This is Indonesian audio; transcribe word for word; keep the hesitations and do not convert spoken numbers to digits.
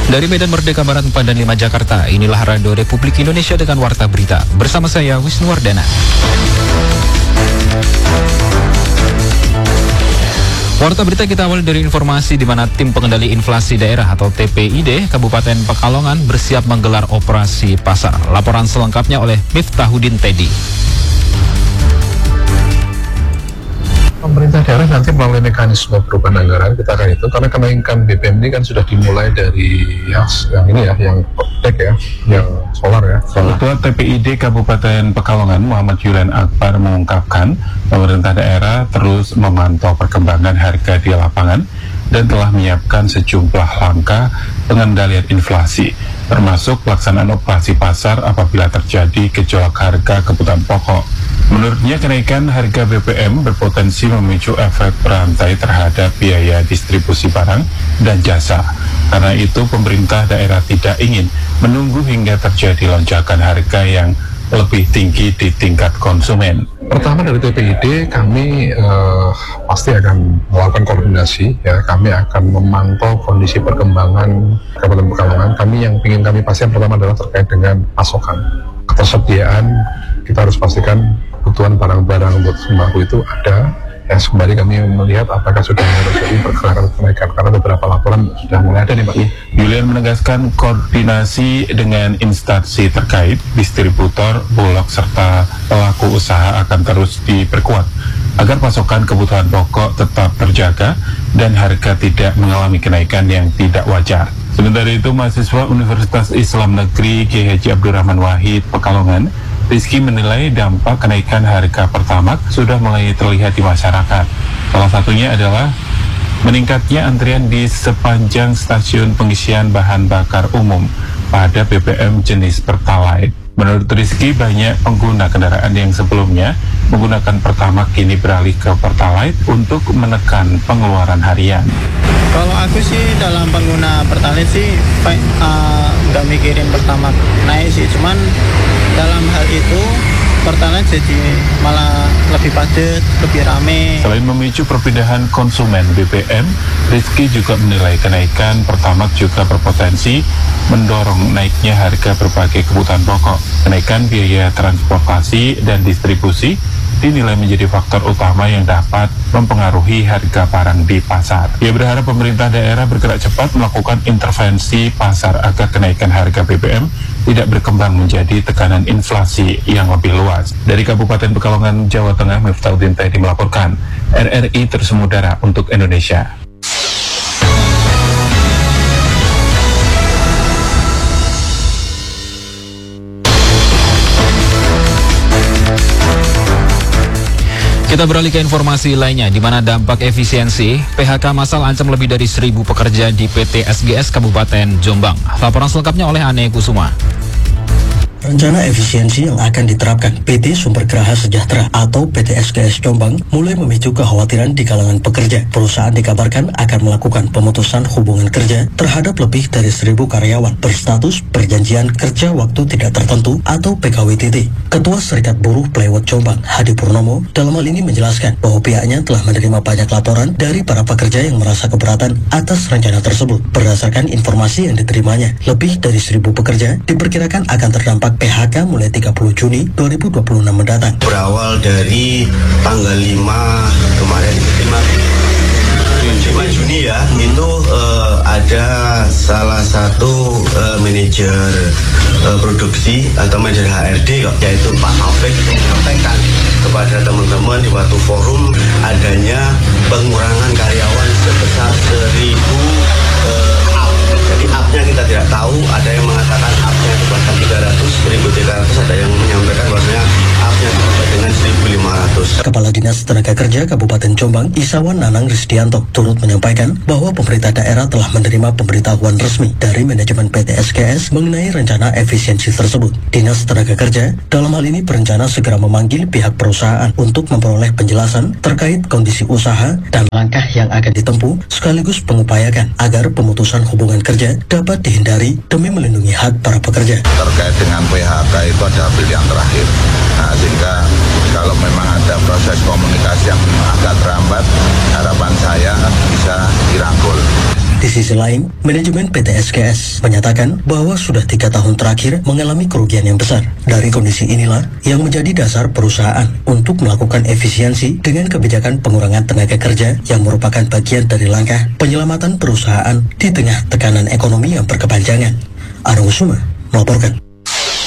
Dari Medan Merdeka Barat empat dan lima Jakarta, inilah Radio Republik Indonesia dengan Warta Berita. Bersama saya, Wisnu Wardana. Warta Berita kita awali dari informasi di mana Tim Pengendali Inflasi Daerah atau T P I D Kabupaten Pekalongan bersiap menggelar operasi pasar. Laporan selengkapnya oleh Miftahudin Teddy. Pemerintah daerah nanti melalui mekanisme perubahan anggaran kita akan itu, karena kenaikan B P M ini kan sudah dimulai dari ya, yang ini ya, yang tek ya, yang solar ya. Ketua T P I D Kabupaten Pekalongan Muhammad Yulen Akbar mengungkapkan pemerintah daerah terus memantau perkembangan harga di lapangan dan telah menyiapkan sejumlah langkah pengendalian inflasi, termasuk pelaksanaan operasi pasar apabila terjadi gejolak harga kebutuhan pokok. Menurutnya, kenaikan harga B P M berpotensi memicu efek berantai terhadap biaya distribusi barang dan jasa. Karena itu, pemerintah daerah tidak ingin menunggu hingga terjadi lonjakan harga yang lebih tinggi di tingkat konsumen. Pertama, dari T P I D kami uh, pasti akan melakukan koordinasi ya. Kami akan memantau kondisi perkembangan Kabupaten Pekalongan. Kami yang ingin kami pastikan pertama adalah terkait dengan pasokan, ketersediaan. Kita harus pastikan kebutuhan barang-barang untuk sembako itu ada. Yang kembali kami melihat apakah sudah terjadi pergerakan kenaikan, karena beberapa laporan sudah mulai ada nih Pak. Yulian menegaskan koordinasi dengan instansi terkait, distributor, bulog, serta pelaku usaha akan terus diperkuat agar pasokan kebutuhan pokok tetap terjaga dan harga tidak mengalami kenaikan yang tidak wajar. Sementara itu, mahasiswa Universitas Islam Negeri Kiai Haji Abdurrahman Wahid Pekalongan, Rizky, menilai dampak kenaikan harga Pertamax sudah mulai terlihat di masyarakat. Salah satunya adalah meningkatnya antrian di sepanjang stasiun pengisian bahan bakar umum pada B B M jenis Pertalite. Menurut Rizky, banyak pengguna kendaraan yang sebelumnya menggunakan Pertamax kini beralih ke Pertalite untuk menekan pengeluaran harian. Kalau aku sih dalam pengguna Pertalite sih uh, nggak mikirin Pertamax naik sih, cuman dalam hal itu Pertalite jadi malah lebih padat, lebih rame. Selain memicu perpindahan konsumen B B M, Rizky juga menilai kenaikan Pertamax juga berpotensi mendorong naiknya harga berbagai kebutuhan pokok. Kenaikan biaya transportasi dan distribusi dinilai menjadi faktor utama yang dapat mempengaruhi harga barang di pasar. Ia berharap pemerintah daerah bergerak cepat melakukan intervensi pasar agar kenaikan harga B B M tidak berkembang menjadi tekanan inflasi yang lebih luas. Dari Kabupaten Pekalongan, Jawa Tengah, Miftahudin Teddy melaporkan. R R I terus mengudara untuk Indonesia. Kita beralih ke informasi lainnya, di mana dampak efisiensi P H K massal ancam lebih dari seribu pekerja di P T S G S Kabupaten Jombang. Laporan selengkapnya oleh Ane Kusuma. Rencana efisiensi yang akan diterapkan P T Sumber Geraha Sejahtera atau P T S G S Jombang mulai memicu kekhawatiran di kalangan pekerja. Perusahaan dikabarkan akan melakukan pemutusan hubungan kerja terhadap lebih dari seribu karyawan berstatus perjanjian kerja waktu tidak tertentu atau P K W T T. Ketua Serikat Buruh Plewot Jombang, Hadi Purnomo, dalam hal ini menjelaskan bahwa pihaknya telah menerima banyak laporan dari para pekerja yang merasa keberatan atas rencana tersebut. Berdasarkan informasi yang diterimanya, lebih dari seribu pekerja diperkirakan akan terdampak P H K mulai tiga puluh Juni dua ribu dua puluh enam mendatang. Berawal dari tanggal lima kemarin, lima Juni ya, itu uh, ada salah satu uh, manajer uh, produksi atau manajer H R D yaitu Pak Taufik menyampaikan kepada teman-teman di waktu forum adanya pengurangan karyawan sebesar seribu uh, up. Jadi up-nya kita tidak tahu, ada yang mengatakan up-nya itu bahkan tiga ratus, seribu tiga ratus, ada yang menyampaikan bahwasanya up-nya sampai dengan seribu lima ratus. Kepala Dinas Tenaga Kerja Kabupaten Jombang, Isawan Nanang Risdianto, turut menyampaikan bahwa pemerintah daerah telah menerima pemberitahuan resmi dari manajemen P T S G S mengenai rencana efisiensi tersebut. Dinas Tenaga Kerja dalam hal ini berencana segera memanggil pihak perusahaan untuk memperoleh penjelasan terkait kondisi usaha dan langkah yang akan ditempuh, sekaligus mengupayakan agar pemutusan hubungan kerja dapat dihindari demi melindungi hak para pekerja. Terkait dengan P H K itu ada pilihan terakhir. Nah, sehingga kalau memang ada ada proses komunikasi yang agak terhambat, harapan saya bisa dirangkul. Di sisi lain, manajemen P T S K S menyatakan bahwa sudah tiga tahun terakhir mengalami kerugian yang besar. Dari kondisi inilah yang menjadi dasar perusahaan untuk melakukan efisiensi dengan kebijakan pengurangan tenaga kerja yang merupakan bagian dari langkah penyelamatan perusahaan di tengah tekanan ekonomi yang berkepanjangan. Arung Suma melaporkan.